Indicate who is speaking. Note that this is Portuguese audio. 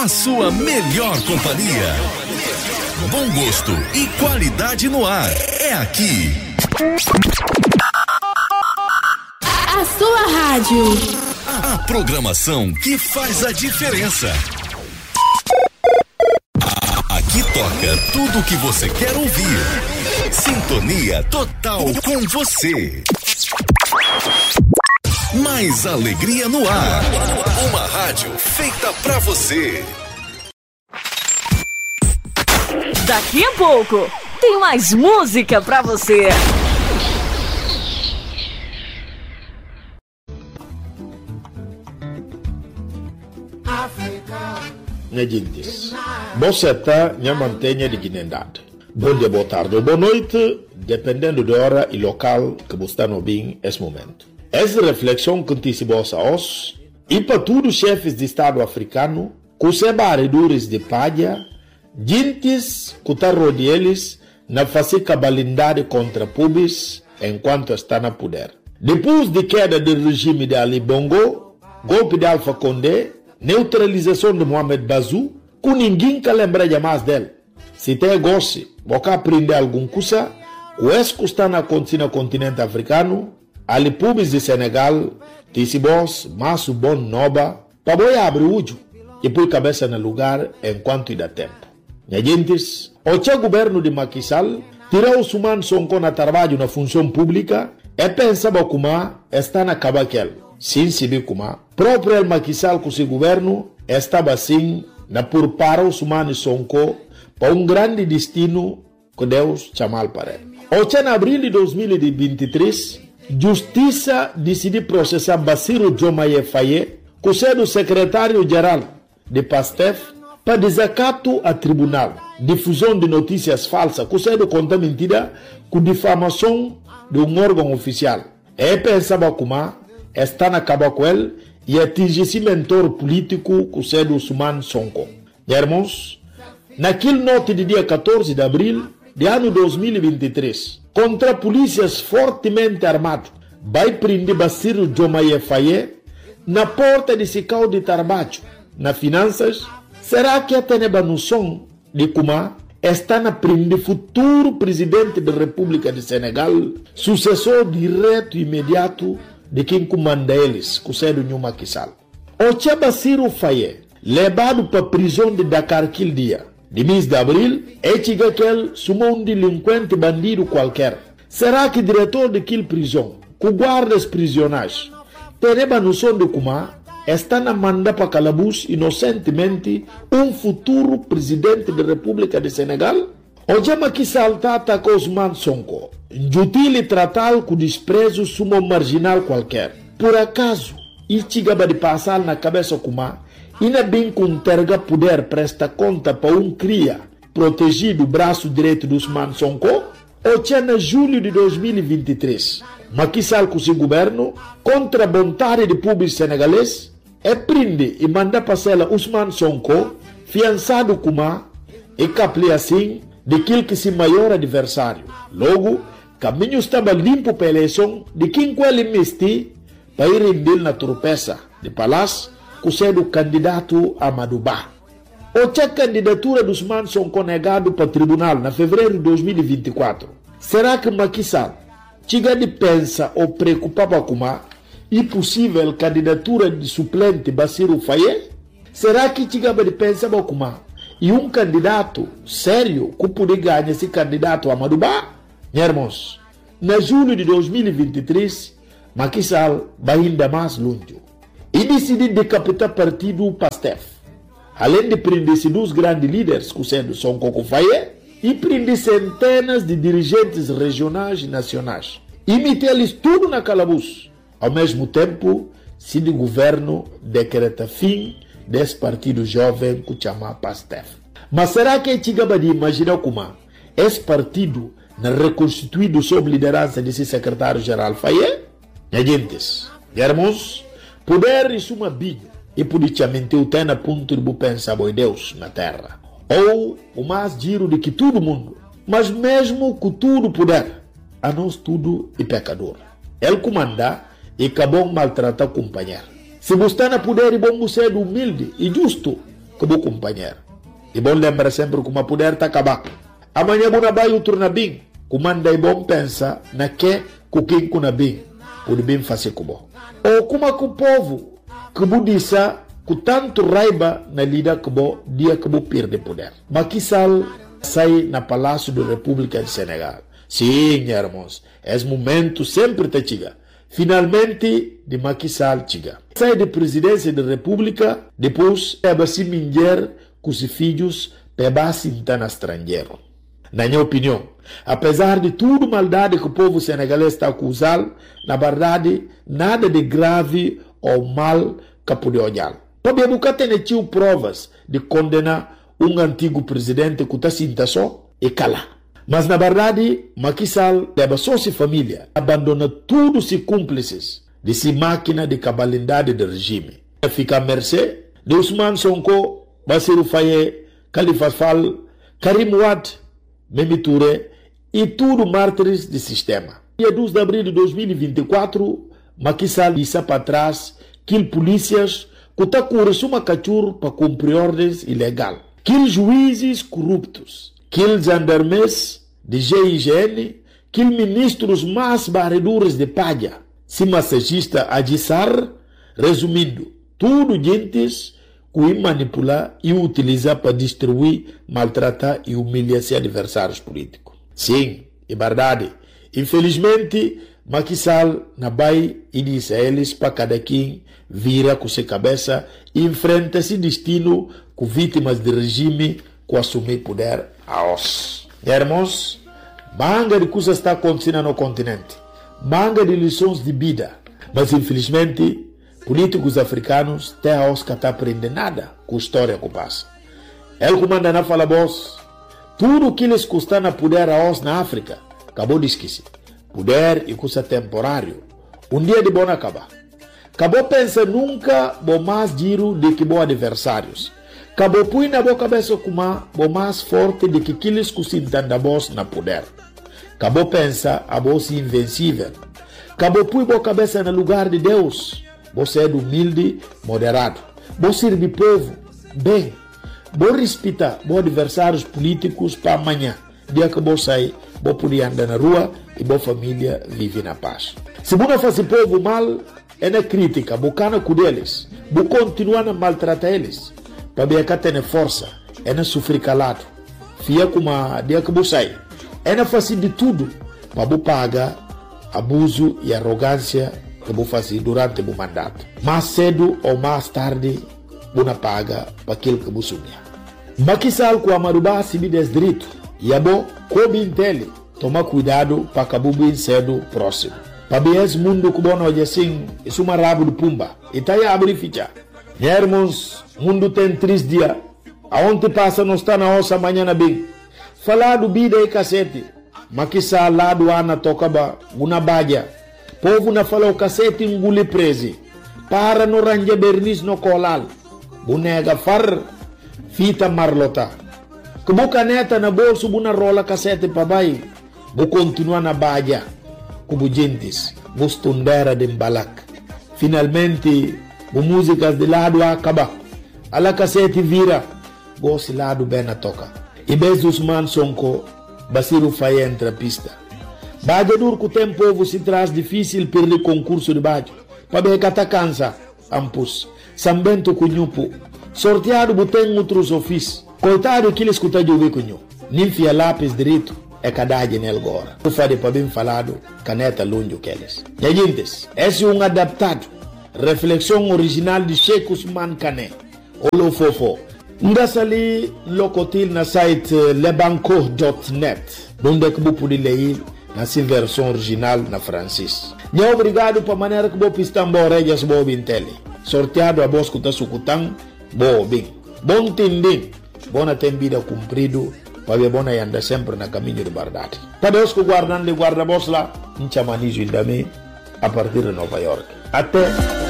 Speaker 1: a sua melhor companhia. Bom gosto e qualidade no ar. É aqui.
Speaker 2: A sua rádio.
Speaker 1: A programação que faz a diferença. Aqui toca tudo o que você quer ouvir. Sintonia total com você. Mais alegria no ar. Uma rádio feita pra você.
Speaker 3: Daqui a pouco tem mais música pra você.
Speaker 4: Negindis. Você está na mantenha de Guinendade. Bom dia, boa tarde ou boa noite, dependendo da hora e local que você está no bem esse momento. Essa reflexão que antecipou-se a nós e para todos os chefes de Estado africano, que os barredores de palha, gentes que estão rodeados na facica balindade contra pubis enquanto está no poder. Depois de queda do regime de Ali Bongo, golpe de Alpha Condé, neutralização de Mohamed Bazoum, que ninguém que lembra mais dele. Se tem gosto, você aprender alguma coisa, o que está acontecendo no continente africano, ali pubis de Senegal, Tissibos, Masso Bon Noba, para boi abrir o olho e pôr cabeça no lugar enquanto dá tempo. Minha gentes, o governo de Macky Sall tirou os humanos Sonko na trabalho na função pública e pensava como está na cabaquel. Sim, sabe como próprio Macky Sall com seu governo estava assim na por para os humanos Sonko para grande destino que Deus chamou para ele. Em abril de 2023, Justiça decidiu processar Bassirou Diomaye Faye, que é o secretário-geral de PASTEF, para desacato a tribunal, difusão de notícias falsas, que é conta mentira, com difamação de órgão oficial. E pensava como está na caba com ele e atingir esse mentor político, que é o Ousmane Sonko. Irmãos, naquele noite de dia 14 de abril de ano 2023, contra polícias fortemente armados, vai prender Bassirou Diomaye Faye na porta de Sicau de Tarbacho, na finanças. Será que tem a noção de como está na prender futuro presidente da República de Senegal, sucessor direto e imediato de quem comanda eles, que é o Macky Sall? O Bassirou Faye, levado para a prisão de Dakar aquele dia, de mês de abril, é que ele sumou delinquente bandido qualquer. Será que o diretor daquela prisão, que guarda os prisioneiros, tem a noção de como está na manda para calabouço inocentemente futuro presidente da República de Senegal? O Macky Sall atacou Ousmane Sonko, jutil e tratá-lo com desprezo sumo marginal qualquer. Por acaso, isso chegava de passar na cabeça como e não bem com terga poder presta conta para cria protegido o braço direito do Ousmane Sonko? Ou em julho de 2023, Macky Sall com seu governo, contra a vontade do povo senegalês, prende e manda passar Ousmane Sonko, fiançado como e capli assim daquele que se maior adversário. Logo, caminho estava limpo para a eleição de quem ele investi para ir render na tropeça de palácio, que é do candidato Amadou Ba. A candidatura do Ousmane Sonko negado para o tribunal na fevereiro de 2024. Será que Macky Sall chega de pensa ou preocupava com a impossível candidatura de suplente Bassirou Faye? Será que chega de pensar com a e candidato sério que poderia ganhar esse candidato Amadou Ba? Irmãos, na julho de 2023, Macky Sall vai ainda mais longe e decidiu decapitar partido PASTEF. Além de prender dois grandes líderes, que são Sonko Faye, e prender centenas de dirigentes regionais e nacionais. E meter-lhes tudo na calabouço. Ao mesmo tempo, se o governo decreta fim desse partido jovem que chama PASTEF. Mas será que é chegava de imaginar como esse partido não reconstituído sob liderança desse secretário-geral Faye? Gentes, irmãos, poder isso uma biga e politicamente o tem na ponto de pensar em Deus na terra. Ou o mais giro de que todo mundo, mas mesmo com tudo poder, a nós tudo é pecador. Ele comanda e acabou maltratar o companheiro. Se você está na poder e bom você é humilde e justo, que bo companheiro. E bom lembra sempre que uma poder está acabado. Amanhã bona vai o turno bem. Comanda e bom pensa na que quem kuna bem pode bem fazer com bom. Ou como que o povo que bo disse que tanto raiva na lida que bo dia que bo perde poder. Macky Sall sai na Palácio da República de Senegal. Sim, irmãos, esse momento sempre te chega. Finalmente, de Macky Sall chega. Sai da presidência da República, depois é se minger com os filhos para se entrar no estrangeiro. Na minha opinião, apesar de tudo maldade que o povo senegalês está acusando, na verdade, nada de grave ou mal que pode olhar. Porque nunca tem tido provas de condenar antigo presidente que está sinta só e cala. Mas na verdade, Macky Sall leva só sua família, abandona tudo seus cúmplices de sua máquina de cabalidade do regime. Fica à mercê de Ousmane Sonko, Bassirou Faye, Khalifa Sall, Karim Wade, Mimi Touré e tudo mártires do sistema. Dia 12 de abril de 2024, Macky Sall disse para trás que polícias que está com uma cachorro para cumprir ordens ilegais. Que juízes corruptos, que gendarmes de GIGN, que ministros mais barredores de palha, se massagista Adissar, resumindo, tudo gentes que manipular e utilizar para destruir, maltratar e humilhar seus adversários políticos. Sim, é verdade. Infelizmente, Macky Sall na vai e diz a eles para cada quem vira com sua cabeça e enfrenta esse destino com vítimas do regime que assumir poder a os. Irmãos, manga de coisas está acontecendo no continente, manga de lições de vida, mas infelizmente políticos africanos até a os que está aprendendo nada com a história que passa. Ele comanda na fala boss, tudo que eles custam na poder a os na África, acabou de esquecer. Poder e custa temporário. Dia de bom acabar. Acabou pensa nunca bom mais giro de que bom adversários. Acabou põe na boa cabeça como bom mais forte de que aqueles que se entendem boss na poder. Acabou pensa a boss invencível. Acabou põe boa cabeça no lugar de Deus. Você é humilde, moderado. Você serve povo, bem. Você respeita bom adversários políticos para amanhã. Dia que você sai, você pode andar na rua e boa família vive na paz. Se você faz povo mal, é na crítica, bocana com eles, você continua a maltratar eles, para ver que tem força, é na sofrer calado, fia como a dia que você sai, é na fazer de tudo, para você pagar abuso e arrogância que você faz durante o mandato. Mais cedo ou mais tarde, você paga para aquilo que você sonha. Macky Sall com a Marubá se me desdireito, e a bom, como entende, toma cuidado para que bem cedo próximo. Para ver esse mundo que bom hoje assim, isso é uma rabo de pumba. E tá aí a abrir ficha. Irmãos, mundo tem 3 dias. Aonde passa não está na nossa manhã bem. Falar do vida e cacete. Macky Sall lá do Ana tocaba uma badia. Povo na fala o cacete engole prese. Para no range bernis no colal. Bonega far, fita marlota. Que boca neta na bolso buna rola cacete para baixo. Vou continuar na badia. Como gentes, vou estudar de balak. Finalmente, as músicas de lado acaba. A la cacete vira. Vou se lado bem na toca. E bem Ousmane Sonko, Bassirou Faye entra a pista. Badia dur que o tempo se traz difícil perder concurso de badia. Para ver que está cansa. Ampus. Sambento cunhupo. Sorteado botem outros ofícios. Coitado que ele escuta de ouvir cunho. Ninfia lápis direito. É cadagem nele agora. Eu falei para bem falado, caneta longe que eles. E gente, esse é adaptado. Reflexão original de Sheikh Ousmane Kane. Olo fofo. Ndasa ali locotil na site lebanco.net. Onde que você pode ler na sua versão original na francês. E obrigado para a maneira que você pistam borejas boa bintele. Sorteado a voz que está sucutando, boa bem. Bom tendem. Bona tem vida cumprido. Para ver bona anda sempre na caminho de verdade. Para Deus que guardando de guarda-bos lá, em chamanizo a partir de Nova York. Até